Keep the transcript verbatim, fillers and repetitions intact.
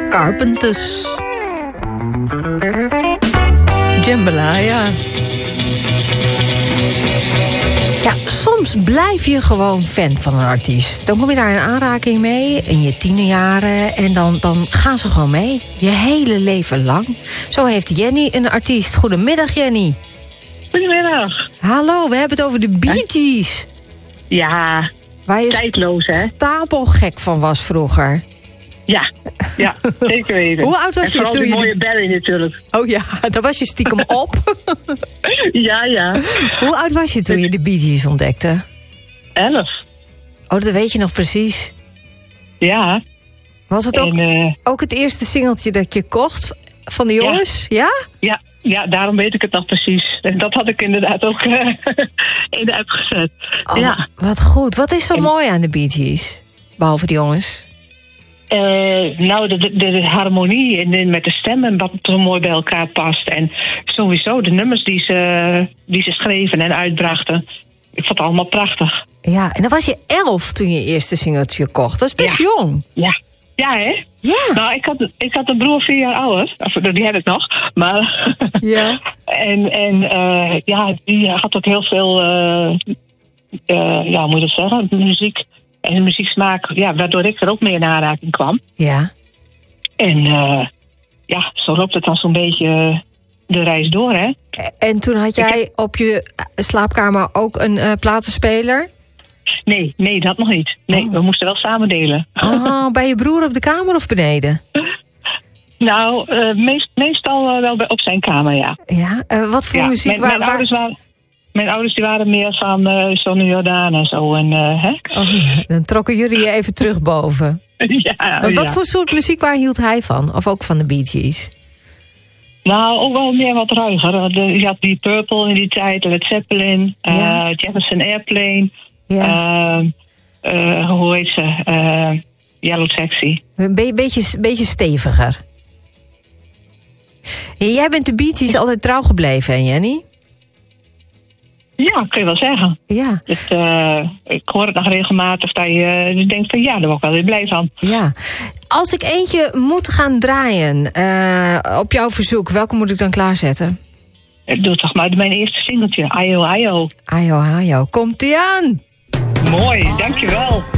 Carpenters. Jambalaya. Ja, soms blijf je gewoon fan van een artiest. Dan kom je daar in aanraking mee in je tienerjaren en dan, dan gaan ze gewoon mee. Je hele leven lang. Zo heeft Jenny een artiest. Goedemiddag, Jenny. Goedemiddag. Hallo, we hebben het over de Bee Gees. Ja, waar je tijdloos, hè? Stapelgek van was vroeger. Ja, ja, zeker weten. Hoe oud was en je toen die je... mooie Barry natuurlijk. Oh ja, daar was je stiekem op. ja, ja. Hoe oud was je toen je de Bee Gees ontdekte? Elf. Oh, dat weet je nog precies. Ja. Was het ook, en, uh, ook het eerste singeltje dat je kocht van de jongens? Ja? Ja, ja, ja, daarom weet ik het nog precies. En dat had ik inderdaad ook uh, in de app gezet. Oh, ja. Wat goed. Wat is zo en, mooi aan de Bee Gees? Behalve de jongens. Uh, nou, de, de, de harmonie en de, met de stemmen, wat zo mooi bij elkaar past. En sowieso de nummers die ze, die ze schreven en uitbrachten. Ik vond het allemaal prachtig. Ja, en dan was je elf toen je eerste singeltje kocht. Dat is best ja. jong. Ja, ja hè? Ja. Nou, ik had, ik had een broer vier jaar ouder. Of, die heb ik nog. Maar... ja. en en uh, ja, die had ook heel veel... Uh, uh, ja, hoe moet je dat zeggen? Muziek... En de muzieksmaak, ja, waardoor ik er ook mee in aanraking kwam. Ja. En uh, ja, zo loopt het dan zo'n beetje de reis door, hè. En toen had jij heb... op je slaapkamer ook een uh, platenspeler? Nee, nee, dat nog niet. Nee, oh. we moesten wel samen delen. Oh, bij je broer op de kamer of beneden? Nou, uh, meest, meestal uh, wel bij, op zijn kamer, ja. Ja, uh, wat voor ja, muziek? Mijn, waar, mijn waar... ouders waren... Mijn ouders die waren meer van uh, Sonny Jordaan en zo. En, uh, hè? Oh, ja. Dan trokken jullie je even terug boven. ja, maar wat ja. voor soort muziek, waar hield hij van? Of ook van de Bee Gees? Nou, ook wel meer wat ruiger. Je had die Purple in die tijd, Led Zeppelin, ja. uh, Jefferson Airplane. Ja. Uh, uh, hoe heet ze? Uh, Yellow Taxi. Een be- beetje, beetje steviger. Jij bent de Bee Gees altijd trouw gebleven, hè, Jenny? Ja, kun je wel zeggen. Ja. Het, uh, ik hoor het nog regelmatig dat je uh, denkt van ja, daar word ik wel weer blij van. Ja. Als ik eentje moet gaan draaien uh, op jouw verzoek, welke moet ik dan klaarzetten? Ik doe toch maar mijn eerste singeltje, Ayo Ayo. Ayo Ayo, komt-ie aan! Mooi, dankjewel.